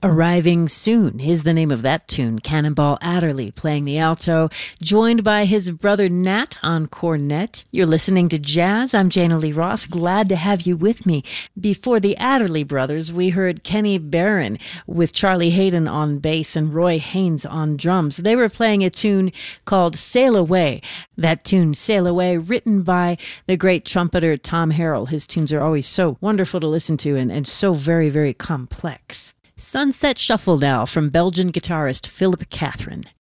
Arriving Soon is the name of that tune. Cannonball Adderley playing the alto, joined by his brother Nat on cornet. You're listening to Jazz. I'm Jana Lee Ross. Glad to have you with me. Before the Adderley brothers, we heard Kenny Barron with Charlie Hayden on bass and Roy Haynes on drums. They were playing a tune called Sail Away. That tune, Sail Away, written by the great trumpeter Tom Harrell. His tunes are always so wonderful to listen to and so very, very complex. Sunset Shuffle now from Belgian guitarist Philip Catherine.